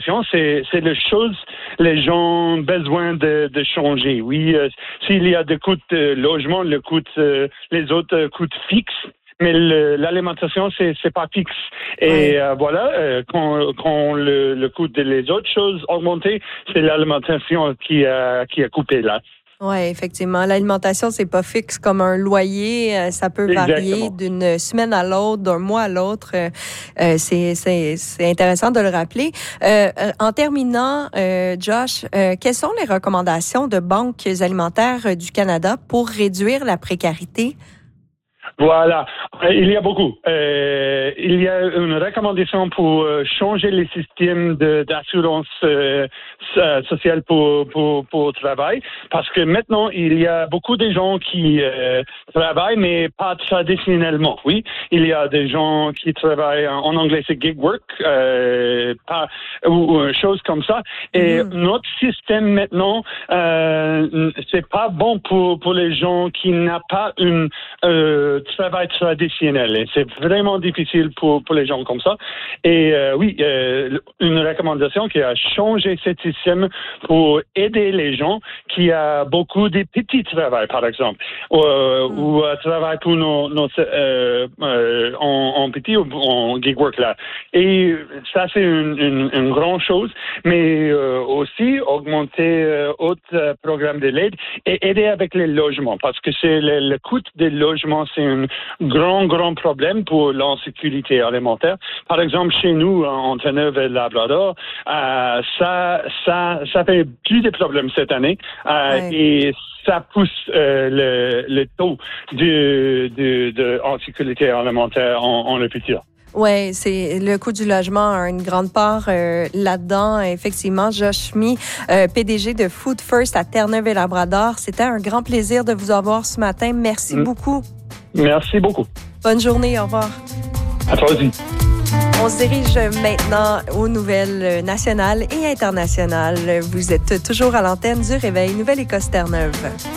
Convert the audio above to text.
l'alimentation, c'est la chose les gens ont besoin de changer. Oui, s'il y a des coûts de logement, les autres coûts fixes. Mais l'alimentation, c'est pas fixe. Et voilà, quand le coût des autres choses augmenté, c'est l'alimentation qui a coupé là. Oui, effectivement. L'alimentation, c'est pas fixe comme un loyer. Ça peut varier d'une semaine à l'autre, d'un mois à l'autre. C'est intéressant de le rappeler. En terminant, Josh, quelles sont les recommandations de Banques alimentaires du Canada pour réduire la précarité? Voilà, il y a beaucoup. Il y a une recommandation pour changer les systèmes d'assurance sociale pour travail, parce que maintenant il y a beaucoup de gens qui travaillent, mais pas traditionnellement. Oui, il y a des gens qui travaillent en anglais, c'est gig work, ou chose comme ça. Et notre système maintenant, c'est pas bon pour les gens qui n'ont pas une travail traditionnel. Et c'est vraiment difficile pour les gens comme ça. Et une recommandation qui a changé ce système pour aider les gens qui a beaucoup de petits travails, par exemple, ou travaillent pour en petit ou en gig work là. Et ça, c'est une grande chose, mais aussi augmenter autres programmes de l'aide et aider avec les logements, parce que c'est le coût des logements, c'est un grand problème pour l'insécurité alimentaire. Par exemple, chez nous, en Terre-Neuve et Labrador, ça fait plus de problèmes cette année, et ça pousse le taux de insécurité alimentaire en le futur. Oui, c'est le coût du logement a une grande part là-dedans. Effectivement, Josh Mee, PDG de Food First à Terre-Neuve et Labrador. C'était un grand plaisir de vous avoir ce matin. Merci beaucoup. Merci beaucoup. Bonne journée, au revoir. À toi aussi. On se dirige maintenant aux nouvelles nationales et internationales. Vous êtes toujours à l'antenne du Réveil Nouvelle-Écosse Terre-Neuve.